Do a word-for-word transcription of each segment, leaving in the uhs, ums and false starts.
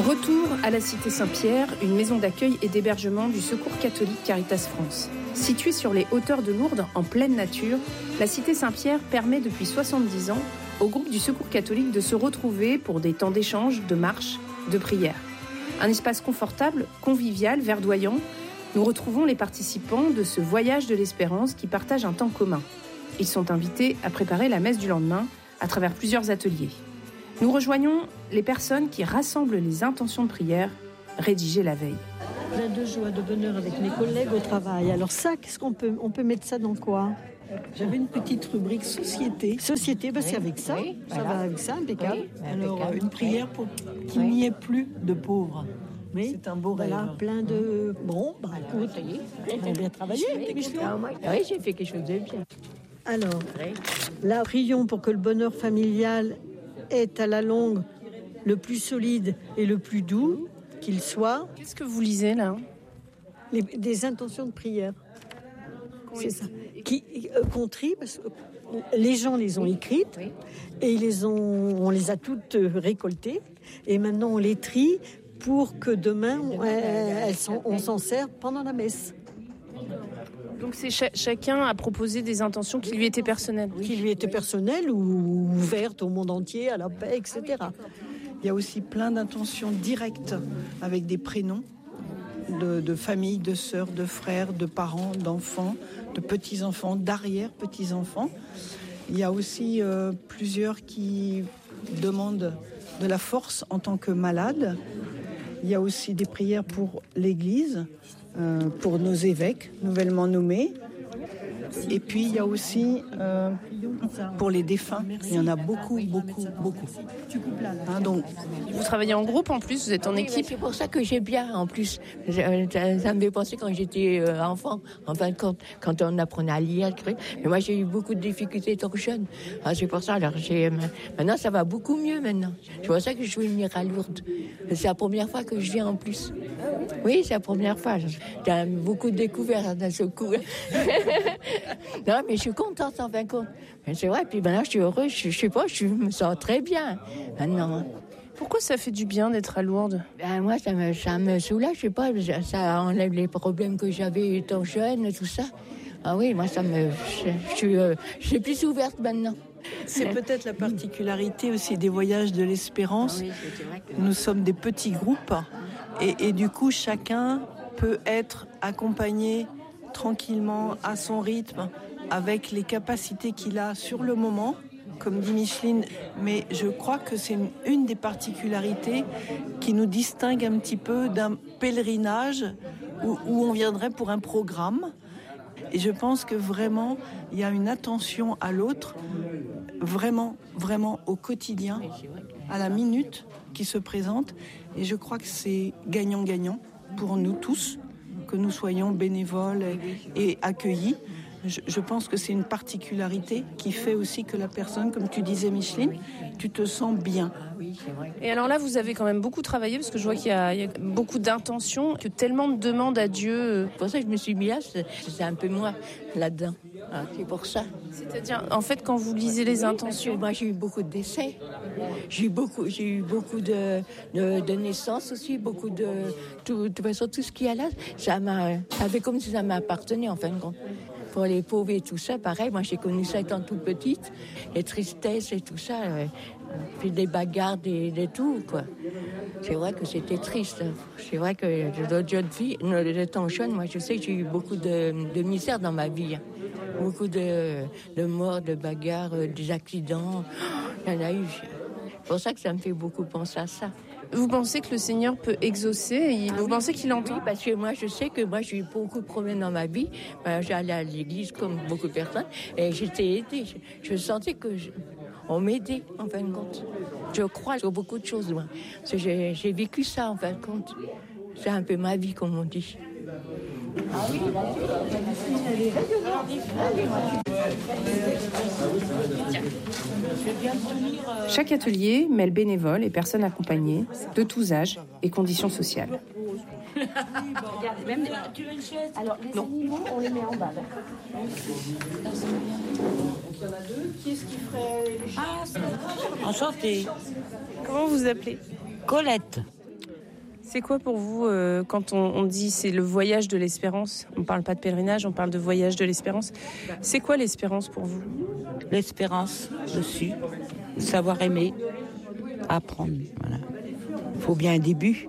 Retour à la Cité Saint-Pierre, une maison d'accueil et d'hébergement du Secours catholique Caritas France. Située sur les hauteurs de Lourdes, en pleine nature, la Cité Saint-Pierre permet depuis soixante-dix ans au groupe du Secours catholique de se retrouver pour des temps d'échange, de marche, de prière. Un espace confortable, convivial, verdoyant. Nous retrouvons les participants de ce voyage de l'espérance qui partagent un temps commun. Ils sont invités à préparer la messe du lendemain à travers plusieurs ateliers. Nous rejoignons les personnes qui rassemblent les intentions de prière rédigées la veille. Plein de joie, de bonheur avec mes collègues au travail. Alors ça, qu'est-ce qu'on peut, on peut mettre ça dans quoi ? J'avais une petite rubrique société. Société, bah oui, c'est avec ça. Oui, ça voilà. va avec ça, impeccable. Oui, alors impeccable. Une prière pour qu'il oui. n'y ait plus de pauvres. Oui. C'est un beau rêve. Voilà, plein de... Bon, bah écoute, on a bien travaillé. Oui, j'ai fait quelque chose de bien. Alors, là, prions pour que le bonheur familial est à la longue le plus solide et le plus doux qu'il soit. Qu'est-ce que vous lisez là ? Les, Des intentions de prière. C'est ça. Qui euh, qu'on trie, parce que les gens les ont écrites oui. et les ont, on les a toutes récoltées. Et maintenant, on les trie pour que demain, on, elles, elles sont, on s'en sert pendant la messe. Donc c'est ch- chacun a proposé des intentions qui lui étaient personnelles. Qui lui étaient personnelles ou ouvertes au monde entier, à la paix, et cetera. Il y a aussi plein d'intentions directes avec des prénoms de, de familles, de sœurs, de frères, de parents, d'enfants, de petits-enfants, d'arrière-petits-enfants. Il y a aussi euh, plusieurs qui demandent de la force en tant que malades. Il y a aussi des prières pour l'Église, euh, pour nos évêques nouvellement nommés. Et puis il y a aussi euh, pour les défunts. Il y en a beaucoup, beaucoup, beaucoup. Hein, donc, vous travaillez en groupe en plus, vous êtes en oui, équipe. C'est pour ça que j'ai bien en plus. Ça, ça me fait penser quand j'étais euh, enfant, en fin de compte, quand on apprenait à lire, à écrire. Mais moi j'ai eu beaucoup de difficultés étant jeune. Ah, c'est pour ça. Alors j'ai maintenant ça va beaucoup mieux maintenant. C'est pour ça que je veux venir à Lourdes. C'est la première fois que je viens en plus. Oui, c'est la première fois. J'ai beaucoup de découvertes d'un seul coup. Non, mais je suis contente en fin de compte. C'est vrai, puis maintenant je suis heureuse, je, je sais pas, je me sens très bien maintenant. Pourquoi ça fait du bien d'être à Lourdes ? Ben moi, ça me, ça me soulage, je sais pas, ça enlève les problèmes que j'avais étant jeune, tout ça. Ah oui, moi ça me, je, je suis, euh, je suis plus ouverte maintenant. C'est peut-être la particularité aussi des voyages de l'espérance. Ah oui, c'est vrai que... Nous sommes des petits groupes et, et du coup chacun peut être accompagné tranquillement, à son rythme, avec les capacités qu'il a sur le moment, comme dit Micheline. Mais je crois que c'est une, une des particularités qui nous distingue un petit peu d'un pèlerinage où, où on viendrait pour un programme. Et je pense que vraiment, il y a une attention à l'autre, vraiment, vraiment au quotidien, à la minute qui se présente. Et je crois que c'est gagnant-gagnant pour nous tous, que nous soyons bénévoles et, et accueillis. Je, je pense que c'est une particularité qui fait aussi que la personne, comme tu disais Micheline, tu te sens bien. Et alors là, vous avez quand même beaucoup travaillé, parce que je vois qu'il y a, il y a beaucoup d'intentions, que tellement de demandes à Dieu. C'est pour ça que je me suis mis là, c'est, c'est un peu moi là-dedans. Ah, c'est pour ça. C'est-à-dire, en fait, quand vous lisez les intentions... Moi, j'ai eu beaucoup de décès. J'ai eu beaucoup, j'ai eu beaucoup de, de, de naissances aussi, beaucoup de... Tout, de toute façon, tout ce qu'il y a là, ça m'a... Ça fait comme si ça m'appartenait, en fin de compte. Pour les pauvres et tout ça, pareil, moi, j'ai connu ça étant toute petite. Les tristesses et tout ça, euh, puis des bagarres, des, des tout, quoi. C'est vrai que c'était triste. C'est vrai que de jeune fille, de temps jeune, moi, je sais que j'ai eu beaucoup de, de misère dans ma vie. Beaucoup de, de morts, de bagarres, des accidents. Il y en a eu. C'est pour ça que ça me fait beaucoup penser à ça. Vous pensez que le Seigneur peut exaucer ? Vous ah oui, pensez qu'il entend ? Oui, parce que moi, je sais que moi, j'ai eu beaucoup de problèmes dans ma vie. Ben, j'allais à l'église comme beaucoup de personnes et j'étais aidée. Je, je sentais que je, on m'aidait, en fin de compte. Je crois sur beaucoup de choses, moi. Parce que j'ai, j'ai vécu ça, en fin de compte. C'est un peu ma vie, comme on dit. Ah oui, chaque atelier mêle bénévoles et personnes accompagnées de tous âges et conditions sociales. Regardez, même des... Tu veux une chaise ? Alors, les non. animaux, on les met en bas. Donc, il y en a deux. Qui est-ce qui ferait les chiens ? Ah, c'est... Enchantée. Comment vous vous appelez ? Colette. C'est quoi pour vous, euh, quand on, on dit c'est le voyage de l'espérance? On ne parle pas de pèlerinage, on parle de voyage de l'espérance. C'est quoi l'espérance pour vous? L'espérance, je suis. Savoir aimer, apprendre. Voilà. Il faut bien un début.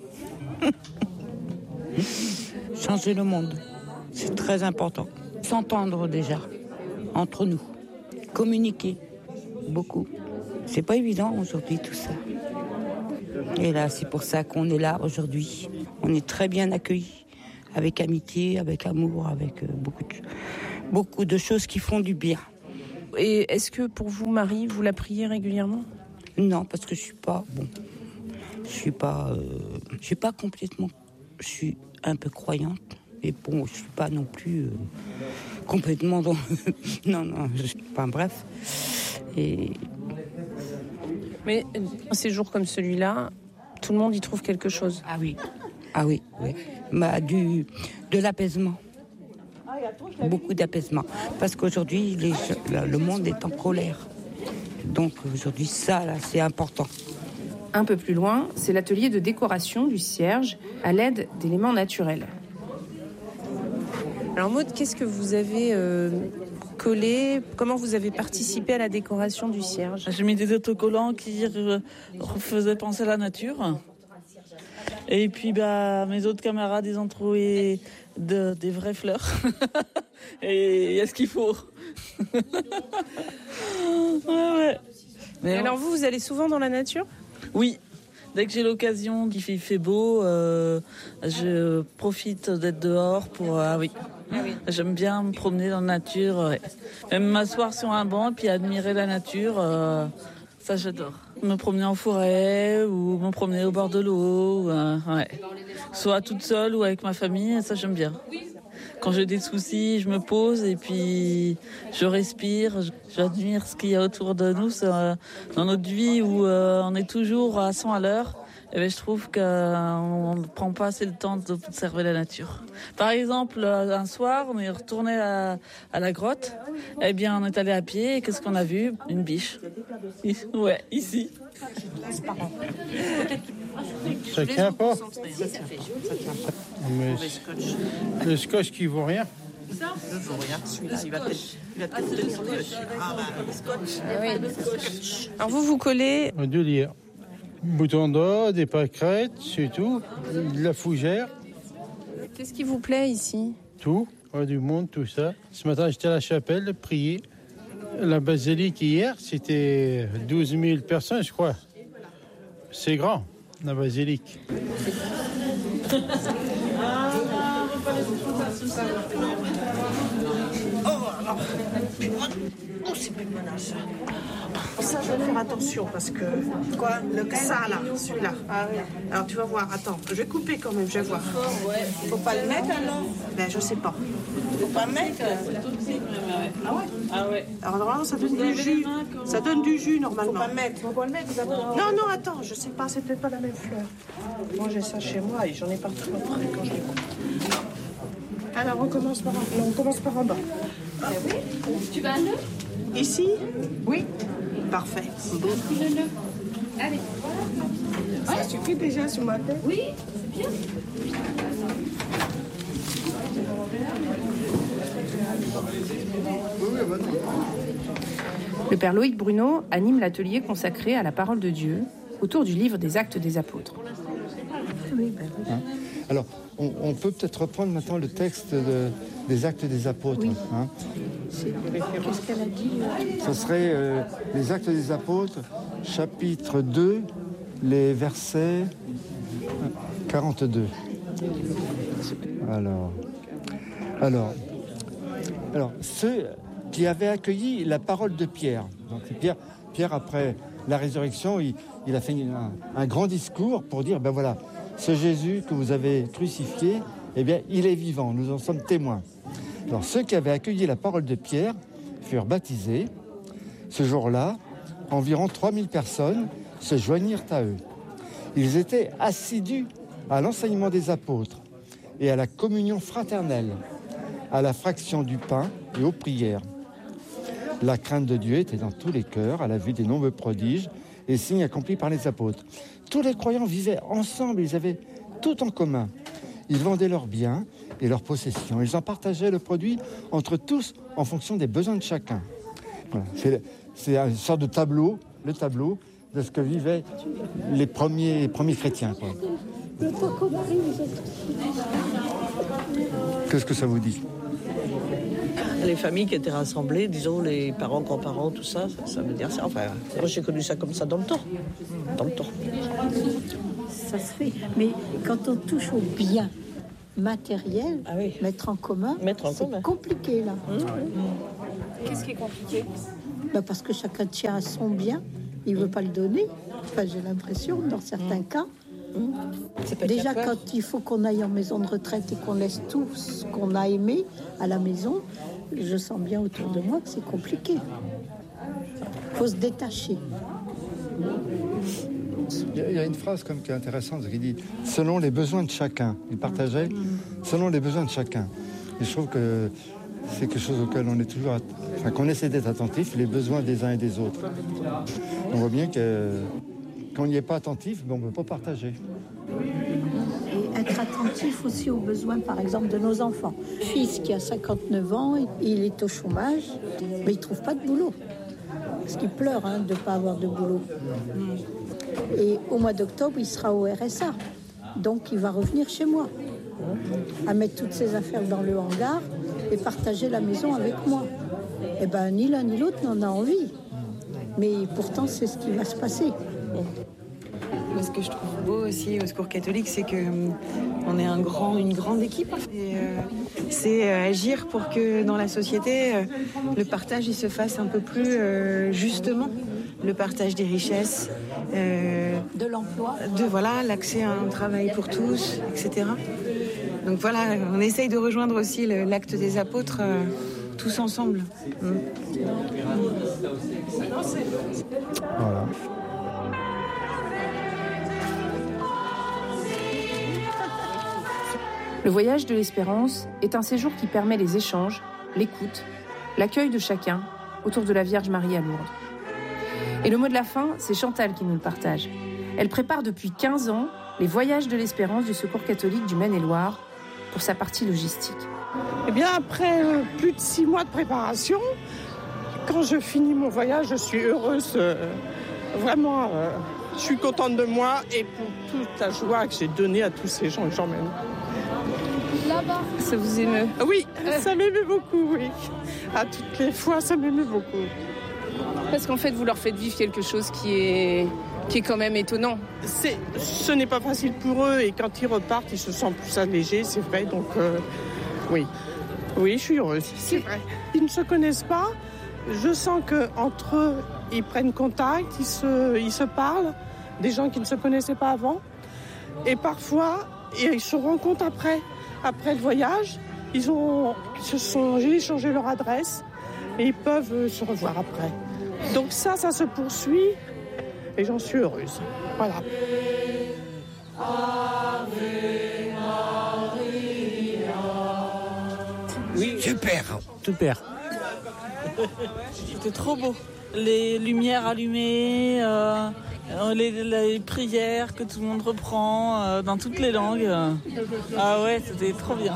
Changer le monde, c'est très important. S'entendre déjà, entre nous. Communiquer, beaucoup. C'est pas évident aujourd'hui tout ça. Et là, c'est pour ça qu'on est là aujourd'hui. On est très bien accueillis, avec amitié, avec amour, avec beaucoup de, beaucoup de choses qui font du bien. Et est-ce que pour vous, Marie, vous la priez régulièrement? Non, parce que je suis pas bon. Je suis pas, euh, je suis pas complètement. Je suis un peu croyante, mais bon, je suis pas non plus euh, complètement dans. non, non, je suis pas. Bref. Et. Mais un séjour comme celui-là, tout le monde y trouve quelque chose. Ah oui, ah oui, oui. Bah, du, de l'apaisement. Beaucoup d'apaisement. Parce qu'aujourd'hui, les, le monde est en colère. Donc aujourd'hui, ça, là, c'est important. Un peu plus loin, c'est l'atelier de décoration du cierge à l'aide d'éléments naturels. Alors Maud, qu'est-ce que vous avez euh, collé? Comment vous avez participé à la décoration du cierge? J'ai mis des autocollants qui faisaient penser à la nature. Et puis bah, mes autres camarades, ils ont trouvé de, des vraies fleurs. Et il y a ce qu'il faut. ouais, ouais. Mais alors vous, vous allez souvent dans la nature? Oui. Dès que j'ai l'occasion, qu'il fait, fait beau, euh, je profite d'être dehors pour... Ah oui. Ah oui. J'aime bien me promener dans la nature. Ouais. Même m'asseoir sur un banc et puis admirer la nature, euh, ça j'adore. Me promener en forêt ou me promener au bord de l'eau. Euh, ouais. Soit toute seule ou avec ma famille, ça j'aime bien. Quand j'ai des soucis, je me pose et puis je respire, j'admire ce qu'il y a autour de nous. C'est, euh, dans notre vie où euh, on est toujours à cent à l'heure, et bien, je trouve qu'on ne prend pas assez le temps d'observer la nature. Par exemple, un soir, on est retourné à, à la grotte. Eh bien, on est allé à pied et qu'est-ce qu'on a vu? Une biche. Ouais, ici. Ça tient pas. Mais le scotch qui vaut rien. Ça ne vaut rien. Celui-là, il va peut-être, il va peut-être tenir dessus. Ah bah, le scotch. Ah oui. Alors vous, vous collez... De lire. Bouton d'or, des pâquerettes, c'est tout. De la fougère. Qu'est-ce qui vous plaît ici? Tout. Ouais, du monde, tout ça. Ce matin, j'étais à la chapelle, prier. La basilique hier, c'était douze mille personnes, je crois. C'est grand, la basilique. Oh, c'est plus menace. Ça, je vais faire attention parce que... Quoi? Le ça, là, celui-là. Ah oui. Alors, tu vas voir, attends, je vais couper quand même, je vais voir. Ouais. Faut pas le mettre, alors? Ben, je sais pas. Faut pas le mettre? Ah ouais? Ah ouais. Alors, normalement, ça donne du jus. Ça donne du jus, normalement. Faut pas le mettre. Faut pas le mettre, d'abord. Non, non, attends, je sais pas, c'est peut-être pas la même fleur. Moi, j'ai ça chez moi et j'en ai partout après quand je les coupe. Alors, on commence par en, non, on commence par en bas. Ah oui? Tu vas à l'œuf? Ici? Oui. Parfait. Bon. Allez. Ça ouais. Suffit déjà sur ma tête? Oui, c'est bien. Le père Loïc Bruno anime l'atelier consacré à la parole de Dieu autour du livre des Actes des Apôtres. Hein? Alors, on, on peut peut-être reprendre maintenant le texte de, des Actes des Apôtres. Oui. Hein? Qu'est-ce qu'elle a dit? Ce serait euh, les Actes des Apôtres, chapitre deux, les versets quarante-deux. Alors, alors, alors, ceux qui avaient accueilli la parole de Pierre. Donc Pierre, Pierre après la résurrection, il, il a fait un, un grand discours pour dire, ben voilà, ce Jésus que vous avez crucifié, eh bien, il est vivant, nous en sommes témoins. Alors, ceux qui avaient accueilli la parole de Pierre furent baptisés. Ce jour-là, environ trois mille personnes se joignirent à eux. Ils étaient assidus à l'enseignement des apôtres et à la communion fraternelle, à la fraction du pain et aux prières. La crainte de Dieu était dans tous les cœurs à la vue des nombreux prodiges et signes accomplis par les apôtres. tous les croyants vivaient ensemble, ils avaient tout en commun. Ils vendaient leurs biens et leurs possessions. Ils en partageaient le produit entre tous en fonction des besoins de chacun. Voilà. C'est, c'est une sorte de tableau, le tableau de ce que vivaient les premiers, les premiers chrétiens, quoi. Qu'est-ce que ça vous dit ? Les familles qui étaient rassemblées, disons les parents, grands-parents, tout ça, ça, ça veut dire ça. Enfin, moi j'ai connu ça comme ça dans le temps. Dans le temps. Ça se fait. Mais quand on touche au bien matériel, ah oui. mettre en commun, mettre en c'est commun. compliqué là. Mmh. Mmh. Qu'est-ce qui est compliqué ? Ben parce que chacun tient à son bien, il ne veut pas le donner. Enfin, j'ai l'impression, dans certains mmh. cas. Mmh. Déjà, quand il faut qu'on aille en maison de retraite et qu'on laisse tout ce qu'on a aimé à la maison, je sens bien autour de moi que c'est compliqué. Il faut se détacher. Il y a une phrase comme qui est intéressante qui dit « selon les besoins de chacun ». Il partageait « selon les besoins de chacun ». Et je trouve que c'est quelque chose auquel on est toujours, enfin, qu'on essaie d'être attentif, les besoins des uns et des autres. On voit bien que quand on n'y est pas attentif, ben on ne peut pas partager. Et être attentif aussi aux besoins, par exemple, de nos enfants. Mon fils qui a cinquante-neuf ans, il est au chômage, mais il ne trouve pas de boulot. Parce qu'il pleure hein, de ne pas avoir de boulot. Et au mois d'octobre, il sera au R S A. Donc, il va revenir chez moi, à mettre toutes ses affaires dans le hangar et partager la maison avec moi. Eh bien, ni l'un ni l'autre n'en a envie. Mais pourtant, c'est ce qui va se passer. Ce que je trouve beau aussi au Secours catholique, c'est qu'on est un grand, une grande équipe. Et, euh, c'est euh, agir pour que dans la société, euh, le partage il se fasse un peu plus euh, justement. Le partage des richesses, euh, de l'emploi, de voilà, l'accès à un travail pour tous, et cetera. Donc voilà, on essaye de rejoindre aussi le, l'acte des apôtres euh, tous ensemble. Mmh. Voilà. Le voyage de l'espérance est un séjour qui permet les échanges, l'écoute, l'accueil de chacun autour de la Vierge Marie à Lourdes. Et le mot de la fin, c'est Chantal qui nous le partage. Elle prépare depuis quinze ans les voyages de l'espérance du Secours catholique du Maine-et-Loire pour sa partie logistique. Eh bien, après euh, plus de six mois de préparation, quand je finis mon voyage, je suis heureuse. Euh, vraiment, euh, je suis contente de moi et pour toute la joie que j'ai donnée à tous ces gens que j'emmène. Là-bas, ça vous émeut ? Oui, ça m'émeut beaucoup, oui. À toutes les fois, ça m'émeut beaucoup. Parce qu'en fait, vous leur faites vivre quelque chose qui est, qui est quand même étonnant. C'est, ce n'est pas facile pour eux et quand ils repartent, ils se sentent plus allégés, c'est vrai. Donc, euh, oui, oui, je suis heureuse, c'est vrai. Ils ne se connaissent pas. Je sens qu'entre eux, ils prennent contact, ils se, ils se parlent, des gens qui ne se connaissaient pas avant. Et parfois, ils se rencontrent après, après le voyage. Ils ont, ils se sont, j'ai échangé leur adresse et ils peuvent se revoir après. Donc ça, ça se poursuit et j'en suis heureuse. Voilà. Oui, super, super. C'était trop beau. Les lumières allumées, euh, les, les prières que tout le monde reprend euh, dans toutes les langues. Ah ouais, c'était trop bien.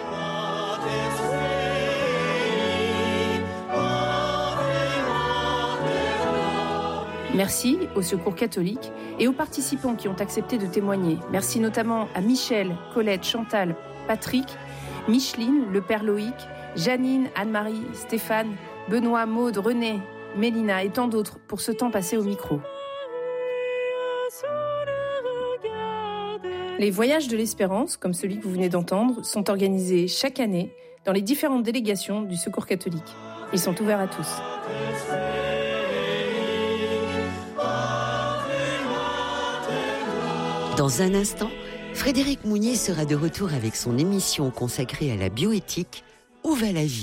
Merci au Secours catholique et aux participants qui ont accepté de témoigner. Merci notamment à Michel, Colette, Chantal, Patrick, Micheline, le père Loïc, Janine, Anne-Marie, Stéphane, Benoît, Maude, René, Mélina et tant d'autres pour ce temps passé au micro. Les voyages de l'espérance, comme celui que vous venez d'entendre, sont organisés chaque année dans les différentes délégations du Secours catholique. Ils sont ouverts à tous. Dans un instant, Frédéric Mounier sera de retour avec son émission consacrée à la bioéthique « Où va la vie ?»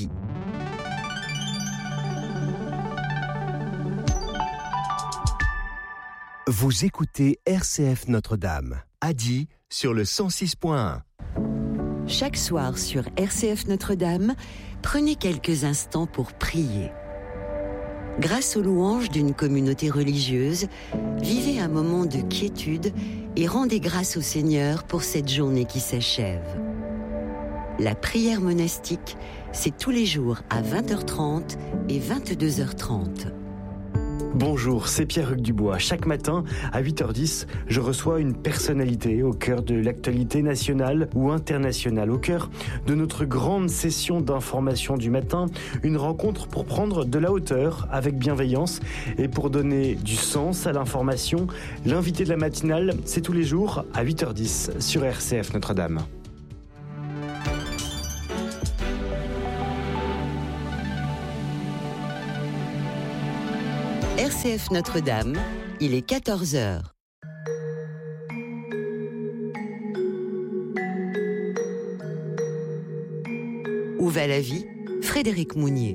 Vous écoutez R C F Notre-Dame, à Die sur le cent six point un. Chaque soir sur R C F Notre-Dame, prenez quelques instants pour prier. grâce aux louanges d'une communauté religieuse, vivez un moment de quiétude et rendez grâce au Seigneur pour cette journée qui s'achève. La prière monastique, c'est tous les jours à vingt heures trente et vingt-deux heures trente. Bonjour, c'est Pierre-Hugues Dubois. Chaque matin, à huit heures dix, je reçois une personnalité au cœur de l'actualité nationale ou internationale, au cœur de notre grande session d'information du matin, une rencontre pour prendre de la hauteur avec bienveillance et pour donner du sens à l'information. L'invité de la matinale, c'est tous les jours à huit heures dix sur R C F Notre-Dame. R C F Notre-Dame, il est quatorze heures. Où va la vie ? Frédéric Mounier.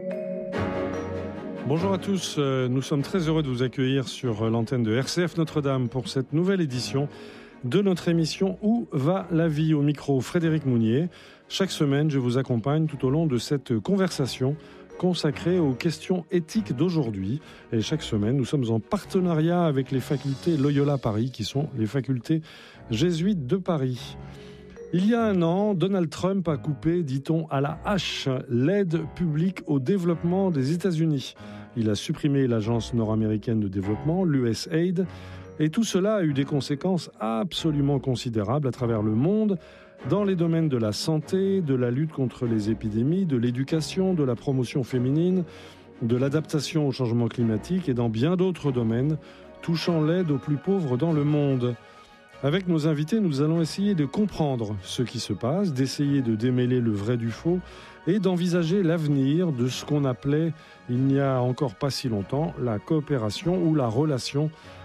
Bonjour à tous, nous sommes très heureux de vous accueillir sur l'antenne de R C F Notre-Dame pour cette nouvelle édition de notre émission Où va la vie ? Au micro Frédéric Mounier. Chaque semaine, je vous accompagne tout au long de cette conversation consacré aux questions éthiques d'aujourd'hui. Et chaque semaine, nous sommes en partenariat avec les facultés Loyola Paris, qui sont les facultés jésuites de Paris. Il y a un an, Donald Trump a coupé, dit-on, à la hache l'aide publique au développement des États-Unis. Il a supprimé l'agence nord-américaine de développement, l'U S A I D, et tout cela a eu des conséquences absolument considérables à travers le monde, dans les domaines de la santé, de la lutte contre les épidémies, de l'éducation, de la promotion féminine, de l'adaptation au changement climatique et dans bien d'autres domaines touchant l'aide aux plus pauvres dans le monde. Avec nos invités, nous allons essayer de comprendre ce qui se passe, d'essayer de démêler le vrai du faux et d'envisager l'avenir de ce qu'on appelait, il n'y a encore pas si longtemps, la coopération ou la relation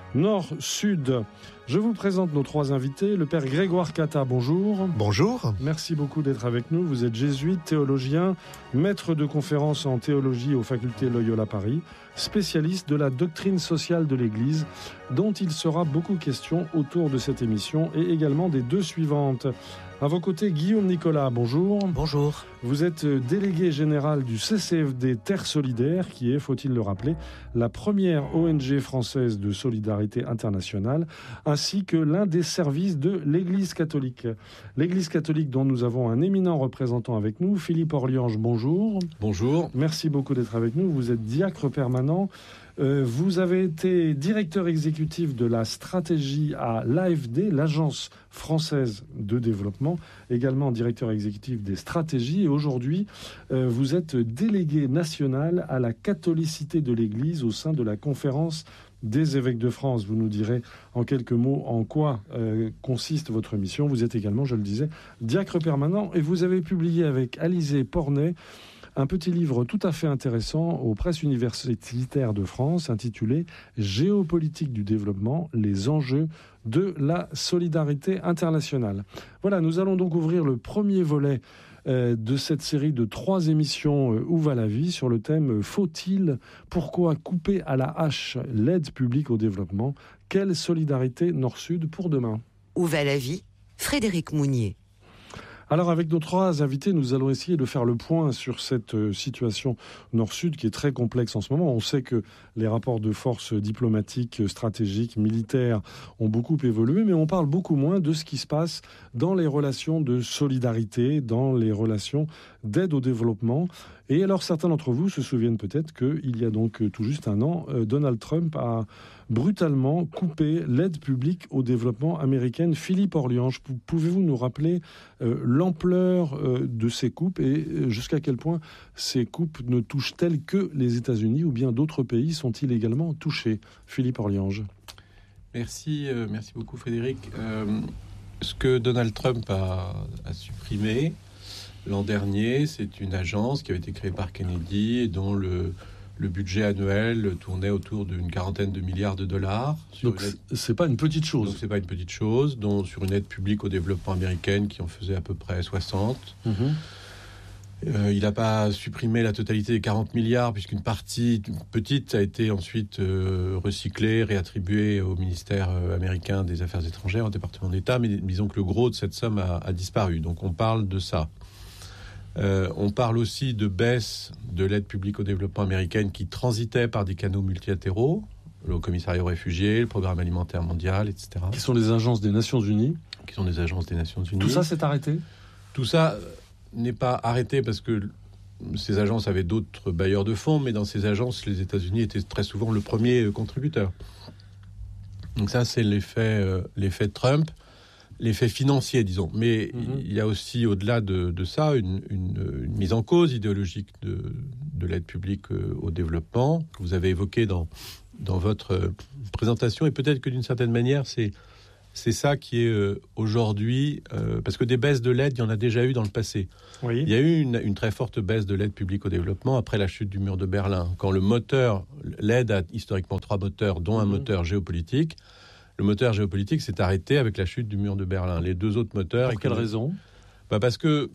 Nord-Sud. Je vous présente nos trois invités. Le père Grégoire Cata, bonjour. Bonjour. Merci beaucoup d'être avec nous. Vous êtes jésuite, théologien, maître de conférences en théologie aux facultés Loyola Paris, spécialiste de la doctrine sociale de l'Église, dont il sera beaucoup question autour de cette émission et également des deux suivantes. À vos côtés, Guillaume Nicolas, bonjour. Bonjour. Vous êtes délégué général du C C F D Terre Solidaire, qui est, faut-il le rappeler, la première O N G française de solidarité internationale, ainsi que l'un des services de l'Église catholique. L'Église catholique dont nous avons un éminent représentant avec nous, Philippe Orliange, bonjour. Bonjour. Merci beaucoup d'être avec nous. Vous êtes diacre permanent. Euh, vous avez été directeur exécutif de la stratégie à l'A F D, l'Agence française de développement, également directeur exécutif des stratégies. Et aujourd'hui, euh, vous êtes délégué national à la catholicité de l'Église au sein de la conférence des évêques de France. Vous nous direz en quelques mots en quoi euh, consiste votre mission. Vous êtes également, je le disais, diacre permanent et vous avez publié avec Alizé Pornet un petit livre tout à fait intéressant aux presses universitaires de France intitulé « Géopolitique du développement, les enjeux de la solidarité internationale ». Voilà, nous allons donc ouvrir le premier volet euh, de cette série de trois émissions euh, « Où va la vie ?» sur le thème « Faut-il, pourquoi couper à la hache l'aide publique au développement ? Quelle solidarité Nord-Sud pour demain ?» Où va la vie ? Frédéric Mounier. Alors avec nos trois invités, nous allons essayer de faire le point sur cette euh, situation Nord-Sud qui est très complexe en ce moment. On sait que les rapports de force diplomatiques, stratégiques, militaires ont beaucoup évolué, mais on parle beaucoup moins de ce qui se passe dans les relations de solidarité, dans les relations d'aide au développement. Et alors certains d'entre vous se souviennent peut-être qu'il y a donc tout juste un an, euh, Donald Trump a brutalement coupé l'aide publique au développement américaine. Philippe Orliange, pouvez-vous nous rappeler euh, l'ampleur euh, de ces coupes et euh, jusqu'à quel point ces coupes ne touchent-elles que les États-Unis ou bien d'autres pays sont-ils également touchés ? Philippe Orliange. Merci, euh, merci beaucoup Frédéric. Euh, ce que Donald Trump a, a supprimé l'an dernier, c'est une agence qui avait été créée par Kennedy et dont le Le budget annuel tournait autour d'une quarantaine de milliards de dollars. Donc aide... c'est pas une petite chose. Donc c'est pas une petite chose, dont sur une aide publique au développement américaine qui en faisait à peu près soixante. Mmh. Euh, il n'a pas supprimé la totalité des quarante milliards, puisqu'une partie une petite a été ensuite euh, recyclée, réattribuée au ministère euh, américain des Affaires étrangères, au département d'État. Mais disons que le gros de cette somme a, a disparu. Donc on parle de ça. Euh, on parle aussi de baisse de l'aide publique au développement américaine qui transitait par des canaux multilatéraux, le commissariat aux réfugiés, le programme alimentaire mondial, et cetera. Qui sont des agences des Nations Unies. Qui sont des agences des Nations Unies. Tout ça s'est arrêté ? Tout ça n'est pas arrêté parce que ces agences avaient d'autres bailleurs de fonds, mais dans ces agences, les États-Unis étaient très souvent le premier contributeur. Donc ça, c'est l'effet, euh, l'effet Trump, l'effet financier, disons. Mais mm-hmm. il y a aussi, au-delà de, de ça, une, une, une mise en cause idéologique de, de l'aide publique euh, au développement, que vous avez évoqué dans, dans votre euh, présentation. Et peut-être que d'une certaine manière, c'est, c'est ça qui est euh, aujourd'hui... Euh, parce que des baisses de l'aide, il y en a déjà eu dans le passé. Oui. Il y a eu une, une très forte baisse de l'aide publique au développement après la chute du mur de Berlin. Quand le moteur... L'aide a historiquement trois moteurs, dont un mmh. moteur géopolitique. Le moteur géopolitique s'est arrêté avec la chute du mur de Berlin. Les deux autres moteurs... Pour quelle raison ? Bah parce que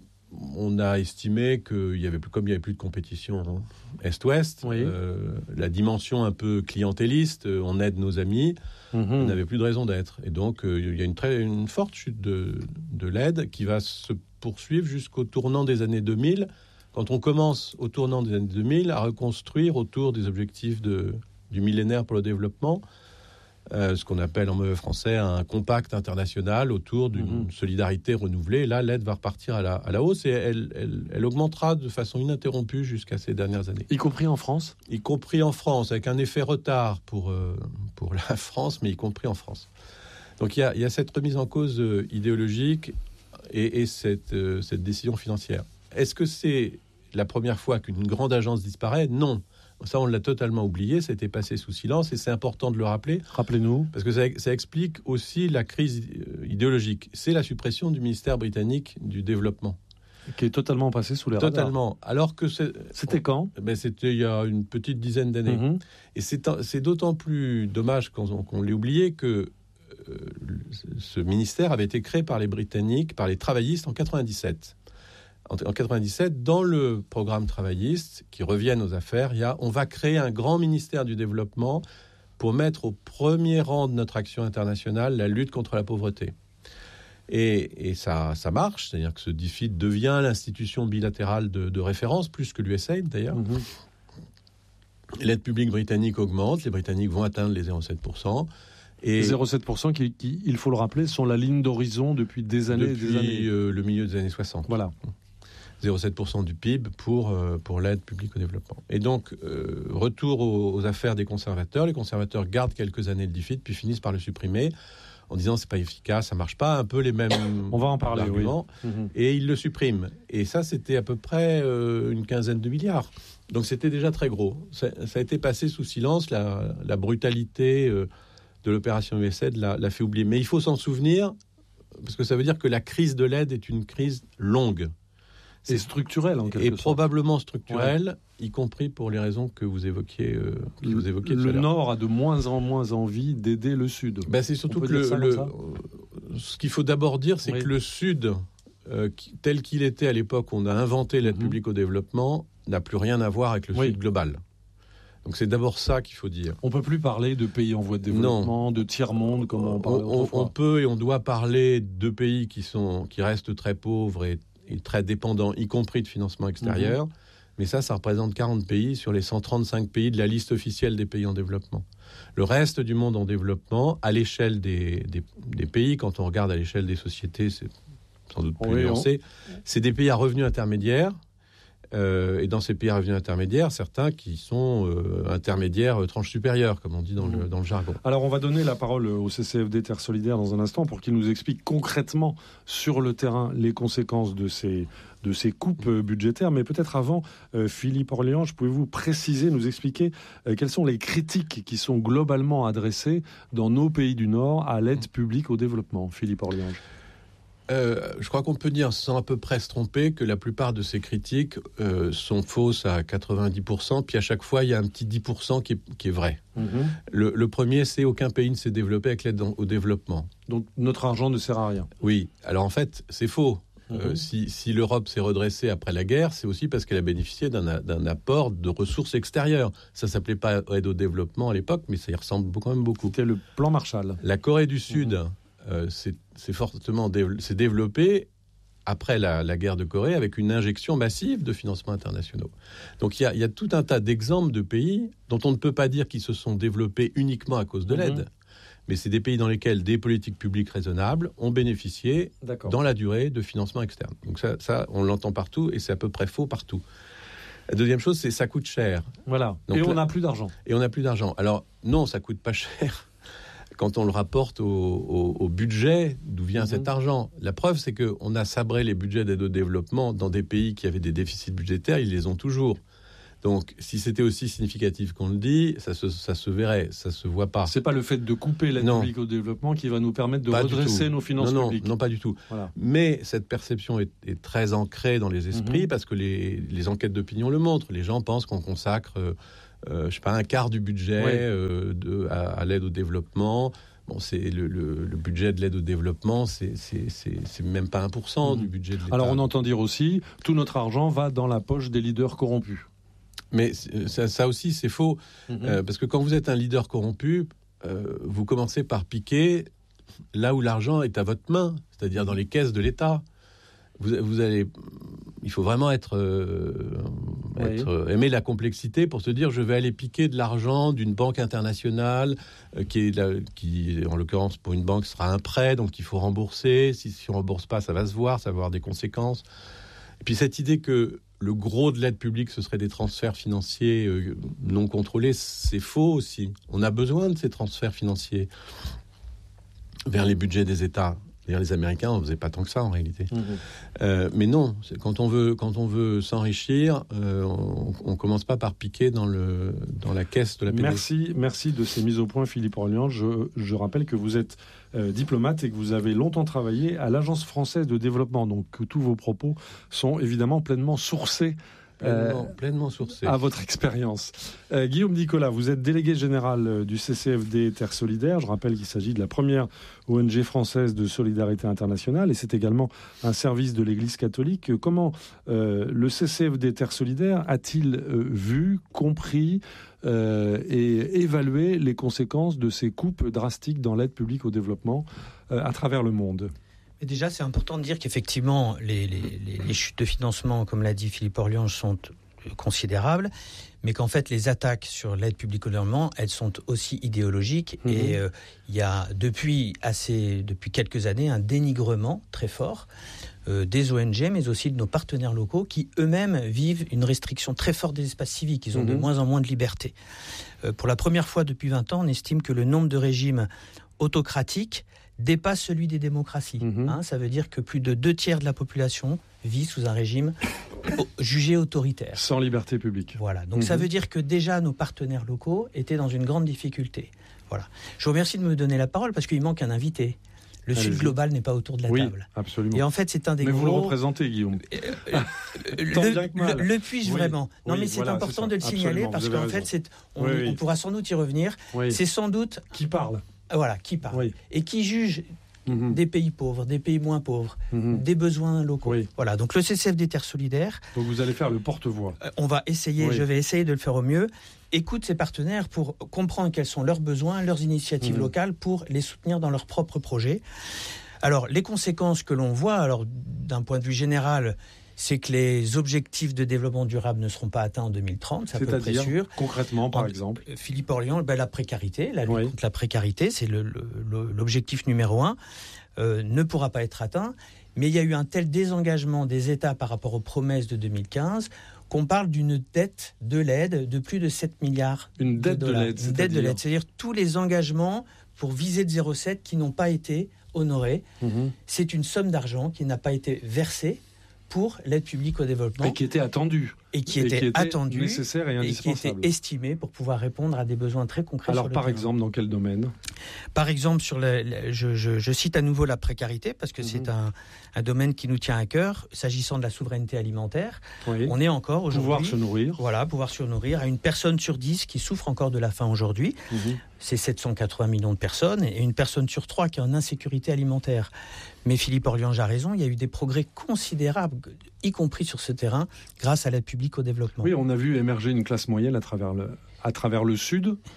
on a estimé qu'il y avait plus, comme il n'y avait plus de compétition hein, Est-Ouest, oui. euh, la dimension un peu clientéliste, euh, on aide nos amis, mm-hmm. on n'avait plus de raison d'être. Et donc, euh, il y a une, très, une forte chute de, de l'aide qui va se poursuivre jusqu'au tournant des années deux mille, quand on commence au tournant des années deux mille à reconstruire autour des objectifs de, du millénaire pour le développement, Euh, ce qu'on appelle en mauvais français un compact international autour d'une mmh. solidarité renouvelée. Et là, l'aide va repartir à la, à la hausse et elle, elle, elle augmentera de façon ininterrompue jusqu'à ces dernières années. Y compris en France ? Y compris en France, avec un effet retard pour, euh, pour la France, mais y compris en France. Donc il y a, y a cette remise en cause euh, idéologique et, et cette, euh, cette décision financière. Est-ce que c'est la première fois qu'une grande agence disparaît ? Non. Ça, on l'a totalement oublié, ça a été passé sous silence et c'est important de le rappeler. Rappelez-nous. Parce que ça, ça explique aussi la crise idéologique. C'est la suppression du ministère britannique du développement. Qui est totalement passé sous les radars. Totalement. Alors que c'est, c'était quand ? Ben c'était il y a une petite dizaine d'années. Mm-hmm. Et c'est, c'est d'autant plus dommage qu'on, qu'on l'ait oublié que euh, ce ministère avait été créé par les Britanniques, par les travaillistes en quatre-vingt-dix-sept. En quatre-vingt-dix-sept, dans le programme travailliste, qui reviennent aux affaires, il y a, on va créer un grand ministère du développement pour mettre au premier rang de notre action internationale la lutte contre la pauvreté. Et, et ça, ça marche, c'est-à-dire que ce D F I D devient l'institution bilatérale de, de référence, plus que l'U S A I D d'ailleurs. Mmh. L'aide publique britannique augmente, les Britanniques vont atteindre les zéro virgule sept pour cent. Et zéro virgule sept pour cent qui, qui, il faut le rappeler, sont la ligne d'horizon depuis des années depuis, et des années. Euh, le milieu des années soixante. Voilà. zéro virgule sept pour cent du P I B pour, euh, pour l'aide publique au développement. Et donc, euh, retour aux, aux affaires des conservateurs. Les conservateurs gardent quelques années le D F I D, puis finissent par le supprimer en disant c'est pas efficace, ça marche pas, un peu les mêmes On va en parler, arguments. Oui. Mmh. Et ils le suppriment. Et ça, c'était à peu près euh, une quinzaine de milliards. Donc, c'était déjà très gros. Ça, ça a été passé sous silence. La, la brutalité euh, de l'opération U S A I D l'a, l'a fait oublier. Mais il faut s'en souvenir, parce que ça veut dire que la crise de l'aide est une crise longue. C'est structurel en quelque et sorte. Et probablement structurel, ouais. y compris pour les raisons que vous évoquiez. Euh, que le vous évoquiez le Nord a de moins en moins envie d'aider le Sud. Ben c'est surtout que le, le, ce qu'il faut d'abord dire, c'est oui. que le Sud, euh, qui, tel qu'il était à l'époque où on a inventé l'aide mm-hmm. publique au développement, n'a plus rien à voir avec le oui. Sud global. Donc c'est d'abord ça qu'il faut dire. On ne peut plus parler de pays en voie de développement, non. de tiers-monde, comme on parlait on, on, on peut et on doit parler de pays qui, sont, qui restent très pauvres et et très dépendant, y compris de financement extérieur. Mmh. Mais ça, ça représente quarante pays sur les cent trente-cinq pays de la liste officielle des pays en développement. Le reste du monde en développement, à l'échelle des, des, des pays, quand on regarde à l'échelle des sociétés, c'est sans doute plus oui, nuancé, on... c'est des pays à revenus intermédiaires. Euh, et dans ces pays à revenus intermédiaires, certains qui sont euh, intermédiaires euh, tranche supérieure, comme on dit dans, mmh. le, dans le jargon. Alors, on va donner la parole au C C F D Terre Solidaire dans un instant pour qu'il nous explique concrètement sur le terrain les conséquences de ces, de ces coupes euh, budgétaires. Mais peut-être avant, euh, Philippe Orliange, pouvez-vous préciser, nous expliquer euh, quelles sont les critiques qui sont globalement adressées dans nos pays du Nord à l'aide publique au développement, Philippe Orliange? Euh, je crois qu'on peut dire, sans à peu près se tromper, que la plupart de ces critiques euh, sont fausses à quatre-vingt-dix pour cent, puis à chaque fois, il y a un petit dix pour cent qui est, qui est vrai. Mm-hmm. Le, le premier, c'est aucun pays ne s'est développé avec l'aide au développement. Donc notre argent ne sert à rien. Oui, alors en fait, c'est faux. Mm-hmm. Euh, si, si l'Europe s'est redressée après la guerre, c'est aussi parce qu'elle a bénéficié d'un, d'un apport de ressources extérieures. Ça ne s'appelait pas aide au développement à l'époque, mais ça y ressemble quand même beaucoup. C'était le plan Marshall. La Corée du Sud... Mm-hmm. Euh, c'est, c'est fortement dév- c'est développé après la, la guerre de Corée, avec une injection massive de financements internationaux. Donc il y a, il y a tout un tas d'exemples de pays dont on ne peut pas dire qu'ils se sont développés uniquement à cause de l'aide, mmh. mais c'est des pays dans lesquels des politiques publiques raisonnables ont bénéficié D'accord. dans la durée de financements externes. Donc ça, ça, on l'entend partout et c'est à peu près faux partout. La deuxième chose, c'est que ça coûte cher. Voilà. Donc, et on n'a plus d'argent. Et on n'a plus d'argent. Alors non, ça coûte pas cher quand on le rapporte au, au, au budget d'où vient mmh. cet argent. La preuve, c'est qu'on a sabré les budgets d'aide au développement dans des pays qui avaient des déficits budgétaires, ils les ont toujours. Donc, si c'était aussi significatif qu'on le dit, ça se, ça se verrait, ça se voit pas. C'est pas le fait de couper l'aide publique au développement qui va nous permettre de pas redresser nos finances non, non, publiques. Non, pas du tout. Voilà. Mais cette perception est, est très ancrée dans les esprits mmh. parce que les, les enquêtes d'opinion le montrent. Les gens pensent qu'on consacre... Euh, Euh, je sais pas, un quart du budget oui. euh, de, à, à l'aide au développement. Bon, c'est le, le, le budget de l'aide au développement, c'est, c'est, c'est, c'est même pas un pour cent mmh. du budget de l'État. Alors on entend dire aussi, tout notre argent va dans la poche des leaders corrompus. Mais ça, ça aussi, c'est faux. Mmh. Euh, parce que quand vous êtes un leader corrompu, euh, vous commencez par piquer là où l'argent est à votre main, c'est-à-dire dans les caisses de l'État. Vous, vous allez, il faut vraiment être, euh, oui. être euh, aimer la complexité pour se dire je vais aller piquer de l'argent d'une banque internationale euh, qui est la, qui en l'occurrence pour une banque sera un prêt donc il faut rembourser. Si, si on rembourse pas, ça va se voir, ça va avoir des conséquences. Et puis cette idée que le gros de l'aide publique ce serait des transferts financiers euh, non contrôlés, c'est faux aussi. On a besoin de ces transferts financiers vers les budgets des États. D'ailleurs, les Américains n'en faisaient pas tant que ça, en réalité. Mmh. Euh, mais non, c'est, quand, on veut, quand on veut s'enrichir, euh, on ne commence pas par piquer dans, le, dans la caisse de la P D C. Merci, merci de ces mises au point, Philippe Orlian. Je, je rappelle que vous êtes euh, diplomate et que vous avez longtemps travaillé à l'Agence française de développement. Donc, que tous vos propos sont évidemment pleinement sourcés Pleinement, euh, pleinement sourcé. À votre expérience. Euh, Guillaume Nicolas, vous êtes délégué général du C C F D Terre Solidaire. Je rappelle qu'il s'agit de la première O N G française de solidarité internationale et c'est également un service de l'Église catholique. Comment euh, le C C F D Terre Solidaire a-t-il euh, vu, compris euh, et évalué les conséquences de ces coupes drastiques dans l'aide publique au développement euh, à travers le monde ? Et déjà, c'est important de dire qu'effectivement, les, les, les chutes de financement, comme l'a dit Philippe Orlian, sont considérables, mais qu'en fait, les attaques sur l'aide publique au développement, elles sont aussi idéologiques. Mmh. Et euh, il y a depuis, assez, depuis quelques années un dénigrement très fort euh, des O N G, mais aussi de nos partenaires locaux qui eux-mêmes vivent une restriction très forte des espaces civiques. Ils ont mmh. de moins en moins de liberté. Euh, pour la première fois depuis vingt ans, on estime que le nombre de régimes autocratiques dépasse celui des démocraties. Mmh. Hein, ça veut dire que plus de deux tiers de la population vit sous un régime jugé autoritaire. Sans liberté publique. Voilà. Donc mmh. ça veut dire que déjà nos partenaires locaux étaient dans une grande difficulté. Voilà. Je vous remercie de me donner la parole parce qu'il manque un invité. Le Allez-y. Sud global n'est pas autour de la oui, table. Absolument. Et en fait, c'est un des mais gros... vous le représentez, Guillaume. Euh, le, le, le puis-je oui, vraiment Non, oui, mais c'est voilà, important c'est de le signaler parce qu'en fait, c'est, on, oui, oui. on pourra sans doute y revenir. Oui. C'est sans doute... Qui parle Voilà, qui parle. Oui. Et qui juge mmh. des pays pauvres, des pays moins pauvres, mmh. des besoins locaux. Oui. Voilà, donc le C C F D Terre Solidaire... Donc vous allez faire le porte-voix. Euh, on va essayer, oui. je vais essayer de le faire au mieux. Écoute ses partenaires pour comprendre quels sont leurs besoins, leurs initiatives mmh. locales pour les soutenir dans leurs propres projets. Alors, les conséquences que l'on voit, alors d'un point de vue général... c'est que les objectifs de développement durable ne seront pas atteints en deux mille trente, c'est à peu près sûr. Concrètement, par en, exemple Philippe Orlian, ben, la précarité, la lutte oui. contre la précarité, c'est le, le, l'objectif numéro un, euh, ne pourra pas être atteint. Mais il y a eu un tel désengagement des États par rapport aux promesses de deux mille quinze qu'on parle d'une dette de l'aide de plus de sept milliards Une dette de, de, dollars. l'aide, Une dette de l'aide, c'est-à-dire tous les engagements pour viser de zéro virgule sept qui n'ont pas été honorés. Mmh. C'est une somme d'argent qui n'a pas été versée pour l'aide publique au développement. Et qui était attendue. Et qui était, et qui était attendue. Nécessaire et indispensable. Et qui était estimée pour pouvoir répondre à des besoins très concrets. Alors, sur le par terrain. exemple, dans quel domaine ? Par exemple, sur le, le, je, je, je cite à nouveau la précarité, parce que mmh. c'est un, un domaine qui nous tient à cœur, s'agissant de la souveraineté alimentaire. Oui. On est encore aujourd'hui... Pouvoir se nourrir. Voilà, pouvoir se nourrir à une personne sur dix qui souffre encore de la faim aujourd'hui. Mmh. C'est sept cent quatre-vingts millions de personnes, et une personne sur trois qui est en insécurité alimentaire. Mais Philippe Orlian a raison, il y a eu des progrès considérables, y compris sur ce terrain, grâce à l'aide publique au développement. Oui, on a vu émerger une classe moyenne à travers le, à travers le Sud.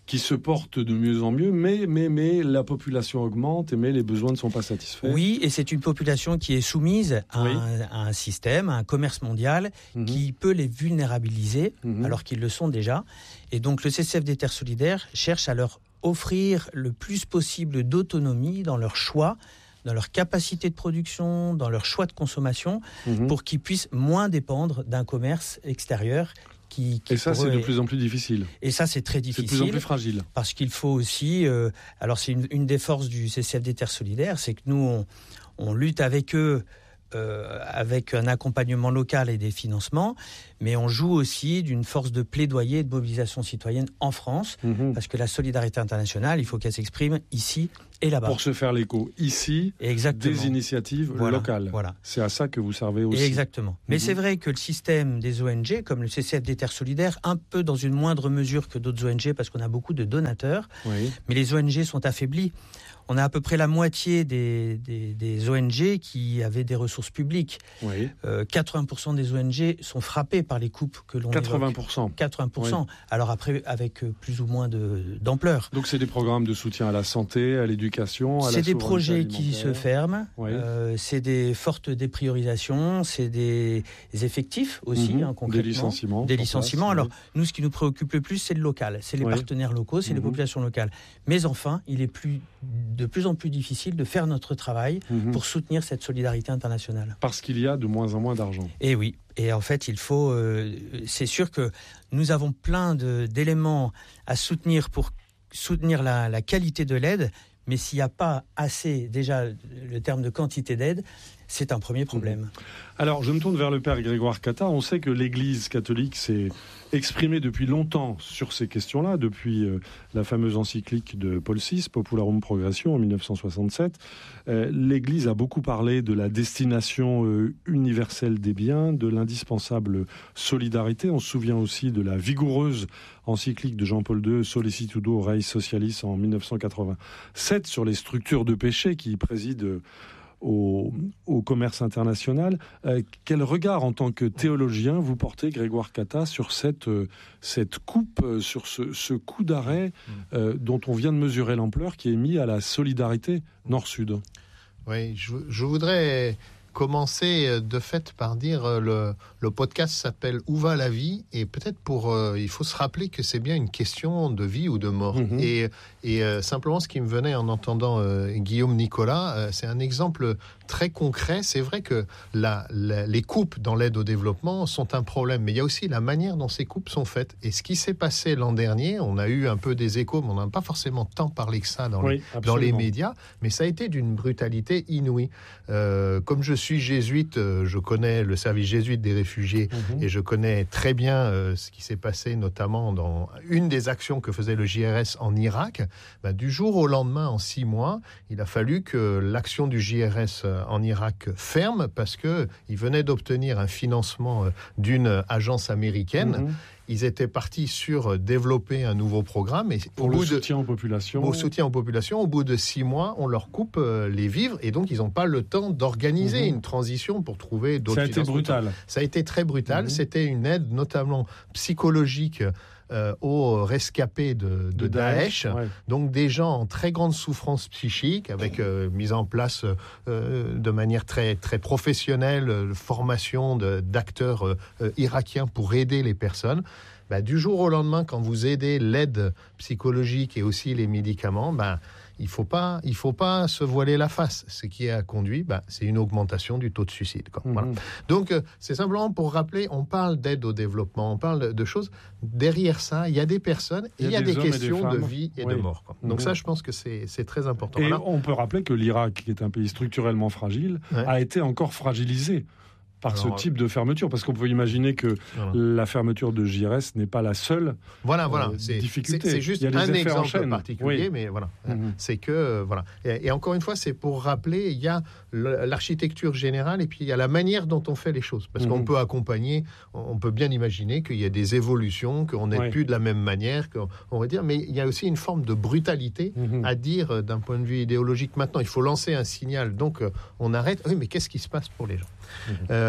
qui se porte de mieux en mieux, mais, mais, mais la population augmente, et mais les besoins ne sont pas satisfaits. Oui, et c'est une population qui est soumise à, oui. un, à un système, à un commerce mondial mmh. qui peut les vulnérabiliser, mmh. alors qu'ils le sont déjà. Et donc le C C F des Terres Solidaires cherche à leur offrir le plus possible d'autonomie dans leur choix, dans leur capacité de production, dans leur choix de consommation, mmh. pour qu'ils puissent moins dépendre d'un commerce extérieur. Qui, qui et ça, c'est de est... plus en plus difficile. Et ça, c'est très difficile. C'est de plus en plus fragile. Parce qu'il faut aussi... Euh, alors, c'est une, une des forces du C C F des Terres Solidaires, c'est que nous, on, on lutte avec eux euh, avec un accompagnement local et des financements, mais on joue aussi d'une force de plaidoyer et de mobilisation citoyenne en France, mmh. parce que la solidarité internationale, il faut qu'elle s'exprime ici et là-bas. Pour se faire l'écho ici, exactement. Des initiatives voilà, locales. Voilà. C'est à ça que vous servez aussi. Exactement. Mais mmh. c'est vrai que le système des O N G, comme le C C F des Terres Solidaires, un peu dans une moindre mesure que d'autres O N G, parce qu'on a beaucoup de donateurs, oui. mais les O N G sont affaiblis. On a à peu près la moitié des, des, des O N G qui avaient des ressources publiques. Oui. Euh, quatre-vingts pour cent des O N G sont frappés par les coupes que l'on quatre-vingts pour cent. évoque. quatre-vingts pour cent. Oui. Alors après, avec plus ou moins de, d'ampleur. Donc c'est des programmes de soutien à la santé, à l'éducation, à c'est la des projets alimentaire. Qui se ferment. Oui. Euh, c'est des fortes dépriorisations. C'est des effectifs aussi, mmh. hein, concrètement. Des licenciements. Des licenciements. Place, Alors oui. nous, ce qui nous préoccupe le plus, c'est le local. C'est les oui. partenaires locaux, c'est mmh. les populations locales. Mais enfin, il est plus... de plus en plus difficile de faire notre travail mmh. pour soutenir cette solidarité internationale. Parce qu'il y a de moins en moins d'argent. Et oui. Et en fait, il faut... Euh, c'est sûr que nous avons plein de, d'éléments à soutenir pour soutenir la, la qualité de l'aide, mais s'il n'y a pas assez, déjà, le terme de quantité d'aide, c'est un premier problème. Mmh. Alors, je me tourne vers le père Grégoire Catta. On sait que l'Église catholique s'est exprimée depuis longtemps sur ces questions-là, depuis euh, la fameuse encyclique de Paul six, Popularum Progressio, en dix-neuf cent soixante-sept. Euh, L'Église a beaucoup parlé de la destination euh, universelle des biens, de l'indispensable solidarité. On se souvient aussi de la vigoureuse encyclique de Jean-Paul deux, Sollicitudo Rei Socialis, en dix-neuf cent quatre-vingt-sept, sur les structures de péché qui président Au, au commerce international. Euh, quel regard, en tant que théologien, vous portez, Grégoire Catta, sur cette, euh, cette coupe, euh, sur ce, ce coup d'arrêt euh, dont on vient de mesurer l'ampleur, qui est mis à la solidarité nord-sud? Oui, je, je voudrais commencer de fait par dire le, le podcast s'appelle Où va la vie, et peut-être pour euh, il faut se rappeler que c'est bien une question de vie ou de mort. Mmh. Et, et euh, simplement ce qui me venait en entendant euh, Guillaume Nicolas, euh, c'est un exemple très concret. C'est vrai que la, la, les coupes dans l'aide au développement sont un problème, mais il y a aussi la manière dont ces coupes sont faites. Et ce qui s'est passé l'an dernier, on a eu un peu des échos, mais on n'a pas forcément tant parlé que ça dans, oui, les, dans les médias, mais ça a été d'une brutalité inouïe. Euh, comme je suis jésuite, euh, je connais le service jésuite des réfugiés, mmh. et je connais très bien euh, ce qui s'est passé, notamment dans une des actions que faisait le J R S en Irak. Ben, du jour au lendemain, en six mois, il a fallu que l'action du J R S en Irak ferme, parce qu'ils venaient d'obtenir un financement d'une agence américaine. Mmh. Ils étaient partis sur développer un nouveau programme. Et pour au le bout soutien de, aux populations. Au soutien aux populations, au bout de six mois, on leur coupe les vivres, et donc ils n'ont pas le temps d'organiser mmh. une transition pour trouver d'autres Ça a été brutal. Ça a été très brutal. Mmh. C'était une aide notamment psychologique Euh, aux rescapés de, de, de Daesh, Daesh ouais. donc des gens en très grande souffrance psychique, avec euh, mise en place euh, de manière très, très professionnelle, euh, formation de, d'acteurs euh, euh, irakiens pour aider les personnes. Bah, du jour au lendemain, quand vous aidez l'aide psychologique et aussi les médicaments, bah, il ne faut pas, il faut pas se voiler la face. Ce qui a conduit, bah, c'est une augmentation du taux de suicide. Quoi. Mmh. Voilà. Donc, euh, c'est simplement pour rappeler, on parle d'aide au développement, on parle de, de choses. Derrière ça, il y a des personnes et il y a, y a des, des questions de vie et oui. de mort. Quoi. Donc mmh. ça, je pense que c'est, c'est très important. Et voilà. on peut rappeler que l'Irak, qui est un pays structurellement fragile, ouais. a été encore fragilisé par Alors, ce type de fermeture, parce qu'on peut imaginer que voilà. la fermeture de J R S n'est pas la seule voilà, voilà. Euh, c'est, difficulté. C'est, c'est juste un exemple particulier, oui. mais voilà. Mm-hmm. C'est que, euh, voilà. Et, et encore une fois, c'est pour rappeler, il y a l'architecture générale et puis il y a la manière dont on fait les choses. Parce mm-hmm. qu'on peut accompagner, on peut bien imaginer qu'il y a des évolutions, qu'on n'est oui. plus de la même manière, qu'on va dire, mais il y a aussi une forme de brutalité mm-hmm. à dire d'un point de vue idéologique. Maintenant, il faut lancer un signal, donc euh, on arrête. Oui, mais qu'est-ce qui se passe pour les gens mm-hmm. euh,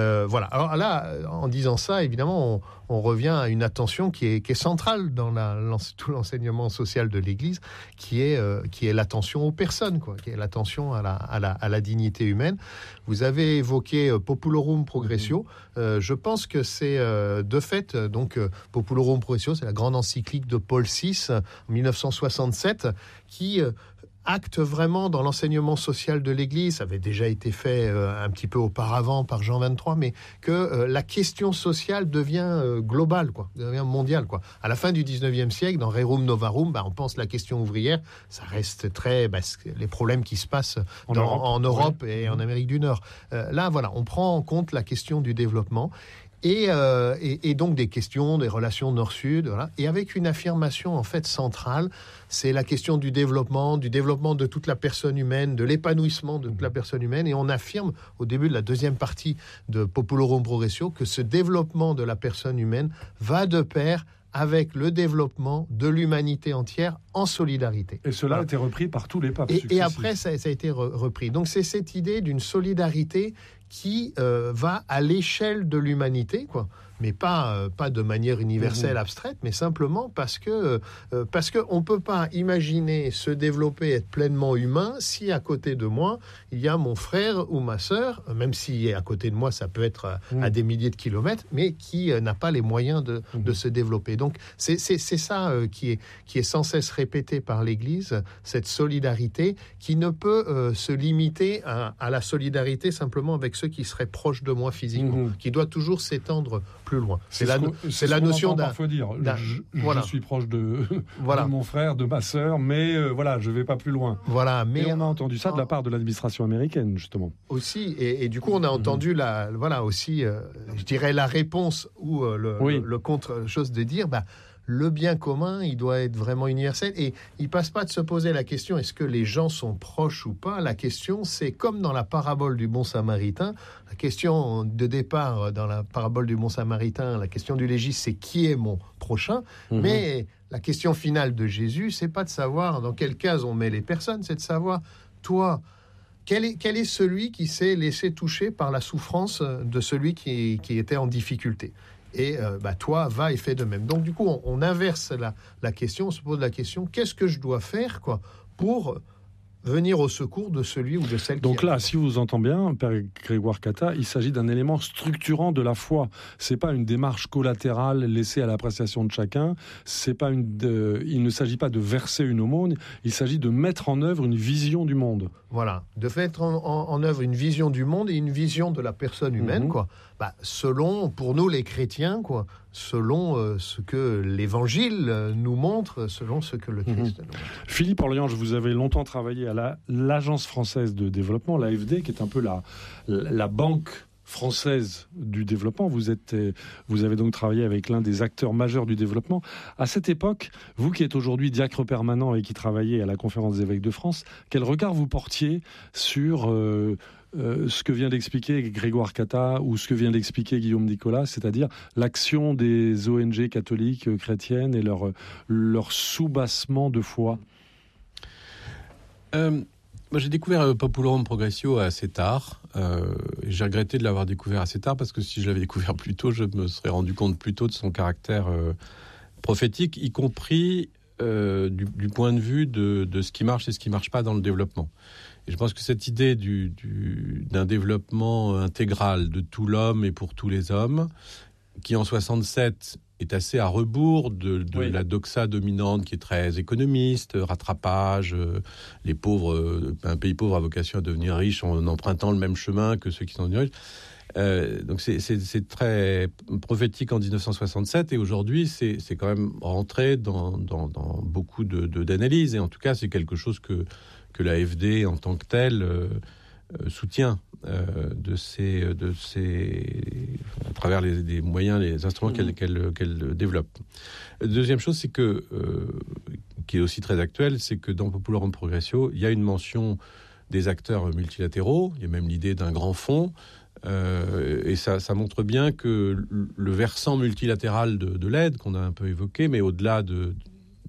Euh, voilà. Alors là, en disant ça, évidemment, on, on revient à une attention qui est, qui est centrale dans la, tout l'enseignement social de l'Église, qui est, euh, qui est l'attention aux personnes, quoi, qui est l'attention à la, à la, à la dignité humaine. Vous avez évoqué euh, Populorum Progressio. Euh, je pense que c'est euh, de fait, euh, donc euh, Populorum Progressio, c'est la grande encyclique de Paul six en dix-neuf cent soixante-sept, qui euh, acte vraiment dans l'enseignement social de l'Église. Ça avait déjà été fait euh, un petit peu auparavant par Jean vingt-trois, mais que euh, la question sociale devient euh, globale, quoi, devient mondiale, quoi. À la fin du dix-neuvième siècle, dans Rerum Novarum, bah, on pense la question ouvrière, ça reste très bah, les problèmes qui se passent en dans, Europe, en Europe oui. et en Amérique du Nord. Euh, là, voilà, on prend en compte la question du développement. Et, euh, et, et donc des questions, des relations nord-sud, voilà. Et avec une affirmation en fait centrale, c'est la question du développement, du développement de toute la personne humaine, de l'épanouissement de toute la personne humaine. Et on affirme au début de la deuxième partie de Populorum Progressio que ce développement de la personne humaine va de pair avec le développement de l'humanité entière en solidarité. Et cela voilà. a été repris par tous les papes et, successifs. Et après, ça, ça a été re- repris. Donc c'est cette idée d'une solidarité qui euh, va à l'échelle de l'humanité, quoi. Mais pas, euh, pas de manière universelle, mmh. abstraite, mais simplement parce que euh, parce qu'on ne peut pas imaginer se développer, être pleinement humain, si à côté de moi, il y a mon frère ou ma sœur, même si à côté de moi, ça peut être mmh. à des milliers de kilomètres, mais qui euh, n'a pas les moyens de, mmh. de se développer. Donc, c'est, c'est, c'est ça euh, qui, est, qui est sans cesse répété par l'Église, cette solidarité qui ne peut euh, se limiter à, à la solidarité simplement avec ceux qui seraient proches de moi physiquement, mmh. qui doit toujours s'étendre plus loin. C'est, c'est la, c'est, c'est la notion d'un... parfois dire. d'un je, voilà. je suis proche de, voilà. de mon frère, de ma sœur, mais euh, voilà, je ne vais pas plus loin. Voilà, mais et on a entendu ça de la part de l'administration américaine, justement. Aussi, et, et du coup, on a entendu, mmh. la, voilà, aussi, euh, je dirais, la réponse ou euh, le, oui. le, le contre-chose de dire... Bah, le bien commun, il doit être vraiment universel. Et il ne passe pas de se poser la question, est-ce que les gens sont proches ou pas ? La question, c'est comme dans la parabole du bon samaritain. La question de départ dans la parabole du bon samaritain, la question du légiste, c'est qui est mon prochain ? Mmh. Mais la question finale de Jésus, c'est pas de savoir dans quelle case on met les personnes, c'est de savoir, toi... Quel est, quel est celui qui s'est laissé toucher par la souffrance de celui qui, qui était en difficulté ? Et euh, bah, toi, va et fais de même. Donc, du coup, on, on inverse la, la question, on se pose la question, qu'est-ce que je dois faire, quoi, pour venir au secours de celui ou de celle Donc qui... Donc là, si vous entendez bien, Père Grégoire Catta, il s'agit d'un élément structurant de la foi. C'est pas une démarche collatérale laissée à l'appréciation de chacun. C'est pas une de... Il ne s'agit pas de verser une aumône, il s'agit de mettre en œuvre une vision du monde. Voilà, de mettre en, en, en œuvre une vision du monde et une vision de la personne humaine, mmh. quoi. Bah, selon, pour nous les chrétiens, quoi, selon euh, ce que l'Évangile euh, nous montre, selon ce que le Christ mmh. nous montre. Philippe Orliange, vous avez longtemps travaillé à la, l'Agence française de développement, l'A F D, qui est un peu la, la, la banque française du développement. Vous êtes, vous avez donc travaillé avec l'un des acteurs majeurs du développement. À cette époque, vous qui êtes aujourd'hui diacre permanent et qui travaillez à la Conférence des évêques de France, quel regard vous portiez sur euh, euh, ce que vient d'expliquer Grégoire Catta ou ce que vient d'expliquer Guillaume Nicolas, c'est-à-dire l'action des O N G catholiques, euh, chrétiennes et leur, leur soubassement de foi ? euh... Moi, j'ai découvert euh, Populorum Progressio assez tard. Euh, j'ai regretté de l'avoir découvert assez tard parce que si je l'avais découvert plus tôt, je me serais rendu compte plus tôt de son caractère euh, prophétique, y compris euh, du, du point de vue de, de ce qui marche et ce qui ne marche pas dans le développement. Et je pense que cette idée du, du, d'un développement intégral de tout l'homme et pour tous les hommes, qui en soixante-sept est assez à rebours de, de oui. la doxa dominante qui est très économiste, rattrapage, euh, les pauvres, euh, un pays pauvre a vocation à devenir riche en empruntant le même chemin que ceux qui sont devenus riches. Euh, donc c'est, c'est, c'est très prophétique en dix-neuf cent soixante-sept et aujourd'hui c'est, c'est quand même rentré dans, dans, dans beaucoup de, de, d'analyses et en tout cas c'est quelque chose que, que l'A F D en tant que telle euh, euh, soutient. Euh, de ces, de ces, à travers les, les moyens, les instruments mmh. qu'elle, qu'elle, qu'elle développe. Deuxième chose, c'est que, euh, qui est aussi très actuelle, c'est que dans Populorum Progressio, il y a une mention des acteurs multilatéraux, il y a même l'idée d'un grand fonds, euh, et ça, ça montre bien que le versant multilatéral de, de l'aide, qu'on a un peu évoqué, mais au-delà de,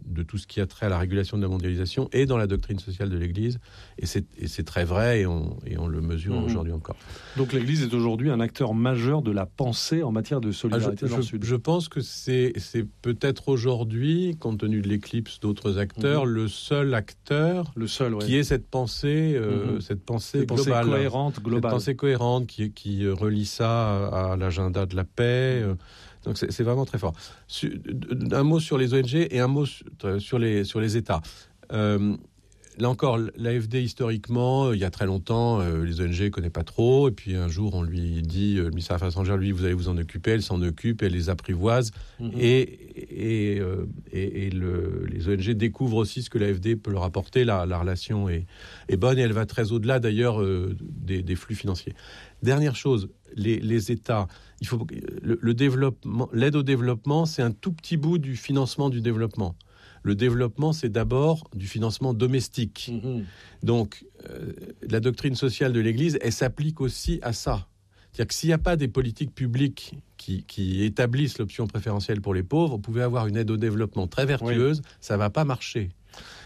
de tout ce qui a trait à la régulation de la mondialisation est dans la doctrine sociale de l'Église. Et c'est, et c'est très vrai, et on, et on le mesure mmh. aujourd'hui encore. Donc l'Église est aujourd'hui un acteur majeur de la pensée en matière de solidarité ah, je, dans le je, Sud. Je pense que c'est, c'est peut-être aujourd'hui, compte tenu de l'éclipse d'autres acteurs, mmh. le seul acteur le seul, ouais. qui ait cette pensée, euh, mmh. cette pensée cette globale. Pensée cohérente, globale. Cette pensée cohérente qui, qui relie ça à, à l'agenda de la paix. Mmh. Donc c'est, c'est vraiment très fort. Un mot sur les O N G et un mot sur les, sur les États. Euh, là encore, l'A F D, historiquement, il y a très longtemps, euh, les O N G ne connaissent pas trop. Et puis un jour, on lui dit, le ministère des Affaires étrangères, lui, vous allez vous en occuper. Elle s'en occupe, elle les apprivoise. Mm-hmm. Et, et, euh, et, et le, les O N G découvrent aussi ce que l'A F D peut leur apporter. La, la relation est, est bonne et elle va très au-delà, d'ailleurs, euh, des, des flux financiers. Dernière chose, les, les États, il faut, le, le développement, l'aide au développement, c'est un tout petit bout du financement du développement. Le développement, c'est d'abord du financement domestique. Mmh. Donc, euh, la doctrine sociale de l'Église, elle s'applique aussi à ça. C'est-à-dire que s'il n'y a pas des politiques publiques qui, qui établissent l'option préférentielle pour les pauvres, vous pouvez avoir une aide au développement très vertueuse, oui. ça ne va pas marcher.